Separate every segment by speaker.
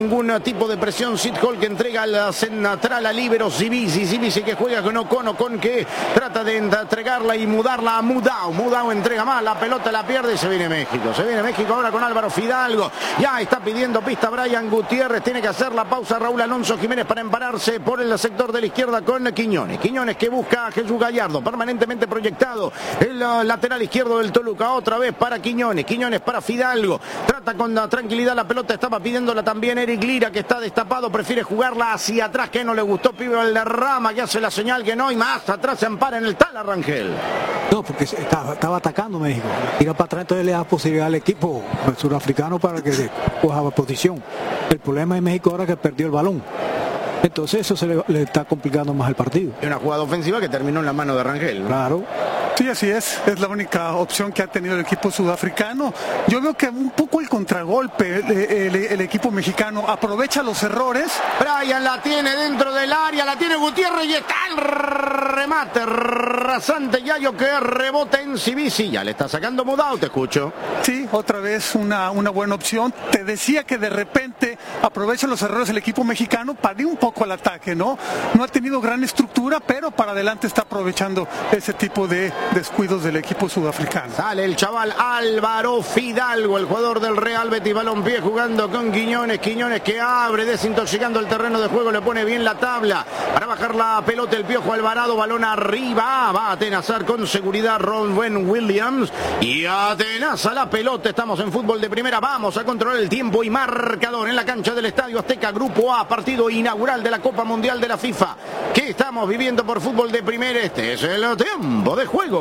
Speaker 1: ningún tipo de presión. Sid Hall que entrega al central a líbero Zibisi que juega con Ocon que trata de entregarla y mudarla a Mudau. Mudau entrega más, la pelota la pierde y se viene México. Se viene México ahora con Álvaro Fidalgo. Ya está pidiendo pista Brian Gutiérrez. Tiene que hacer la pausa Raúl Alonso Jiménez para empararse por el sector de la izquierda con Quiñones. Quiñones que busca a Jesús Gallardo, permanentemente proyectado. El lateral izquierdo del Toluca. Otra vez para Quiñones. Quiñones para Fidalgo. Trata con tranquilidad la pelota. Estaba pidiéndola también Eric Lira, que está destapado. Prefiere jugarla hacia atrás, que no le gustó. Pibe Valderrama, que hace la señal que no. Y más atrás se ampara en el Tala Rangel.
Speaker 2: No, porque estaba atacando México. Tira para atrás, entonces le da posibilidad al equipo surafricano para que coja posición. El problema de México ahora es que perdió el balón. Entonces eso le está complicando más el partido.
Speaker 1: Y una jugada ofensiva que terminó en la mano de Rangel, ¿no?
Speaker 2: Claro.
Speaker 3: Sí, así es la única opción que ha tenido el equipo sudafricano. Yo veo que un poco el contragolpe, el equipo mexicano aprovecha los errores.
Speaker 1: Brian la tiene dentro del área, la tiene Gutiérrez y está el remate rasante Yayo que rebota en Zibisi. Ya le está sacando Mudau, te escucho.
Speaker 3: Sí, otra vez una buena opción. Te decía que de repente aprovecha los errores el equipo mexicano para ir un poco al ataque, ¿no? No ha tenido gran estructura, pero para adelante está aprovechando ese tipo de descuidos del equipo sudafricano.
Speaker 1: Sale el chaval Álvaro Fidalgo, el jugador del Real Betis Balompié, jugando con Quiñones. Quiñones que abre, desintoxicando el terreno de juego, le pone bien la tabla para bajar la pelota el Piojo Alvarado, balón arriba, va a atenazar con seguridad Ron Williams y atenaza la pelota. Estamos en fútbol de primera, vamos a controlar el tiempo y marcador en la cancha del Estadio Azteca, Grupo A, partido inaugural de la Copa Mundial de la FIFA que estamos viviendo por fútbol de primera. Este es el tiempo de juego.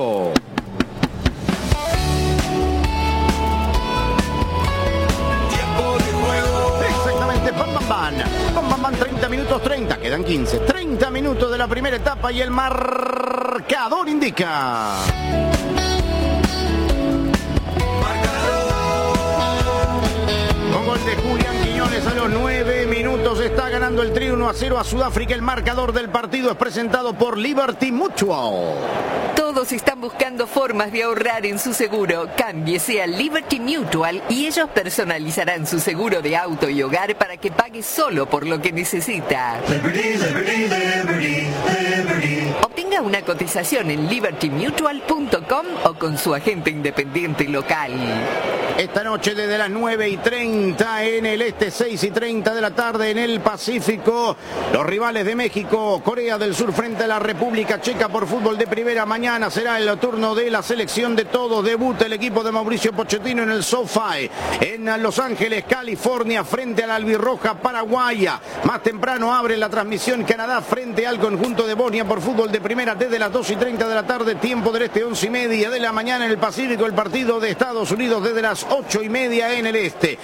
Speaker 1: Exactamente, Bam Bam, 30 minutos 30, quedan 15, 30 minutos de la primera etapa y el marcador indica... Con gol de Julián Quiñones a los 9 minutos está ganando el Tri 1-0 a Sudáfrica. El marcador del partido es presentado por Liberty Mutual.
Speaker 4: Todos están buscando formas de ahorrar en su seguro. Cámbiese a Liberty Mutual y ellos personalizarán su seguro de auto y hogar para que pague solo por lo que necesita.
Speaker 5: Liberty, Liberty, Liberty, Liberty.
Speaker 4: Obtenga una cotización en libertymutual.com o con su agente independiente local.
Speaker 1: Esta noche desde las 9:30 en el este, 6:30 de la tarde en el Pacífico. Los rivales de México, Corea del Sur frente a la República Checa por fútbol de primera. Mañana será el turno de la selección de todos. Debuta el equipo de Mauricio Pochettino en el SoFi en Los Ángeles, California, frente a la albirroja paraguaya. Más temprano abre la transmisión Canadá frente al conjunto de Bosnia por fútbol de primera desde las 2:30 de la tarde, tiempo del este, 11:30 de la mañana en el Pacífico. El partido de Estados Unidos desde las 8:30 en el este,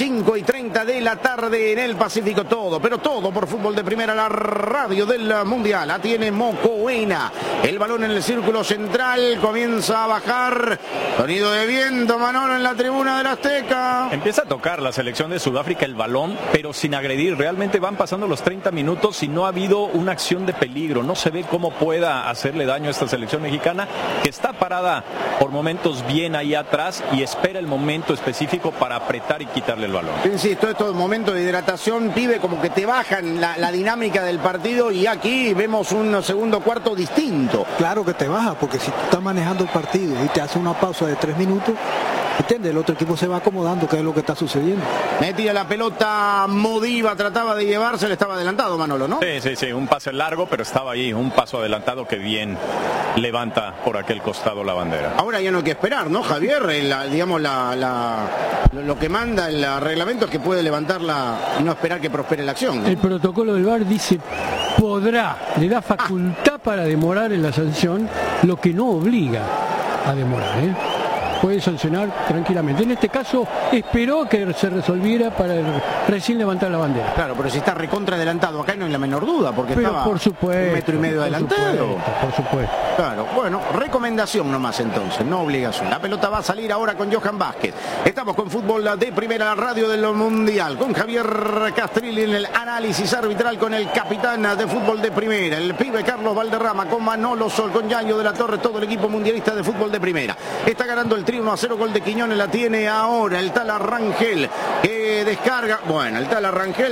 Speaker 1: 5:30 de la tarde en el Pacífico. Todo, pero todo por fútbol de primera, la radio del Mundial. La tiene Mocoena. El balón en el círculo central, comienza a bajar. Sonido de viento, Manolo, en la tribuna del Azteca.
Speaker 6: Empieza a tocar la selección de Sudáfrica el balón, pero sin agredir. Realmente van pasando los 30 minutos y no ha habido una acción de peligro. No se ve cómo pueda hacerle daño a esta selección mexicana, que está parada por momentos bien ahí atrás y espera el momento específico para apretar y quitarle el balón.
Speaker 1: Insisto, estos momentos de hidratación, pibe, como que te bajan la dinámica del partido, y aquí vemos un segundo cuarto distinto.
Speaker 2: Claro que te baja, porque si tú estás manejando el partido y te hace una pausa de 3 minutos, ¿entiendes? El otro equipo se va acomodando, que es lo que está sucediendo.
Speaker 1: Metía la pelota Modiva, trataba de llevarse, le estaba adelantado Manolo, ¿no?
Speaker 6: Sí, un pase largo, pero estaba ahí, un paso adelantado que bien levanta por aquel costado la bandera.
Speaker 1: Ahora ya no hay que esperar, ¿no, Javier? Lo que manda el reglamento es que puede levantarla y no esperar que prospere la acción, ¿no?
Speaker 7: El protocolo del VAR dice podrá, le da facultad para demorar en la sanción, lo que no obliga a demorar, ¿eh? Puede sancionar tranquilamente. En este caso esperó que se resolviera para recién levantar la bandera.
Speaker 1: Claro, pero si está recontra adelantado, acá no hay la menor duda, porque
Speaker 7: pero
Speaker 1: estaba
Speaker 7: por supuesto,
Speaker 1: 1,5 metros adelantado.
Speaker 7: Por supuesto.
Speaker 1: Claro, bueno, recomendación nomás entonces, no obligación. La pelota va a salir ahora con Johan Vázquez. Estamos con fútbol de primera, la radio del Mundial, con Javier Castrilli en el análisis arbitral, con el capitán de fútbol de primera, el pibe Carlos Valderrama, con Manolo Sol, con Yaño de la Torre, todo el equipo mundialista de fútbol de primera. Está ganando el Tri 1-0, gol de Quiñones, la tiene ahora el Tala Rangel, que descarga, bueno, el Tala Rangel